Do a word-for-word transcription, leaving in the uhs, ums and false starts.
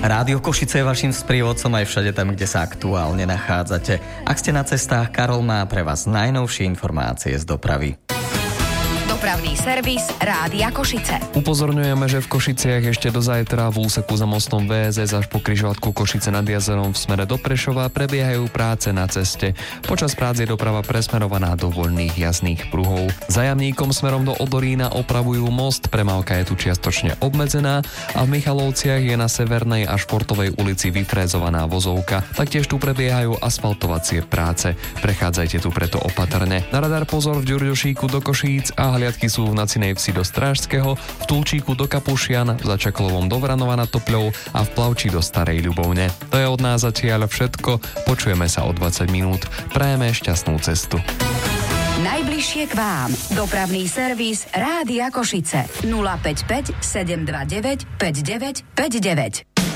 Rádio Košice je vašim sprievodcom aj všade tam, kde sa aktuálne nachádzate. Ak ste na cestách, Karol má pre vás najnovšie informácie z dopravy. Dopravný servis Rádia Košice. Upozorňujeme, že v Košiciach ešte do zajtra v úseku za mostom vé es es až po križovatku Košice nad jazerom v smere do Prešova prebiehajú práce na ceste. Počas prác je doprava presmerovaná do voľných jazdných pruhov. Za Jamníkom smerom do Odorína opravujú most, premávka je tu čiastočne obmedzená a v Michalovciach je na Severnej a Športovej ulici vyfrézovaná vozovka. Taktiež tu prebiehajú asfaltovacie práce. Prechádzajte tu preto opatrne. Na radar pozor v Ďurďošíku do Košíc a hliadky sú v Nacinej Vsi do Strážskeho, v Tulčíku do Kapušian, v Začaklovom do Vranova nad Topľou a v Plavči do Starej Ľubovne. To je od nás zatiaľ všetko, počujeme sa o dvadsať minút. Prajeme šťastnú cestu. Najbližšie k vám. Dopravný servis Rádia Košice. nula päť päť sedem dva deväť päť deväť päť deväť.